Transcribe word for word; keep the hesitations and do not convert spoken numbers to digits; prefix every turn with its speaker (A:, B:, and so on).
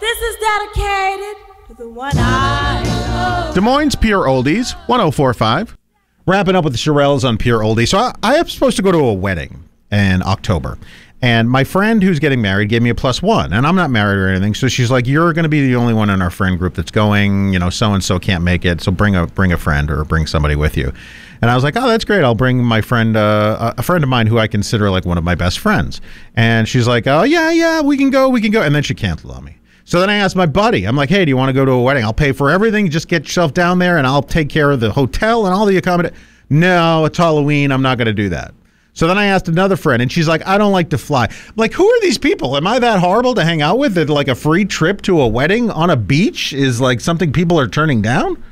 A: This is dedicated to the one I love.
B: Des Moines Pure Oldies, one oh four point five. Wrapping up with the Shirelles on Pure Oldies. So I, I am supposed to go to a wedding in October. And my friend who's getting married gave me a plus one. And I'm not married or anything. So she's like, you're going to be the only one in our friend group that's going. You know, so-and-so can't make it. So bring a bring a friend or bring somebody with you. And I was like, oh, that's great. I'll bring my friend, uh, a friend of mine who I consider like one of my best friends. And she's like, oh, yeah, yeah, we can go, we can go. And then she canceled on me. So then I asked my buddy, I'm like, hey, do you want to go to a wedding? I'll pay for everything. Just get yourself down there and I'll take care of the hotel and all the accommodation. No, it's Halloween. I'm not going to do that. So then I asked another friend and she's like, I don't like to fly. I'm like, who are these people? Am I that horrible to hang out with? That like a free trip to a wedding on a beach is like something people are turning down?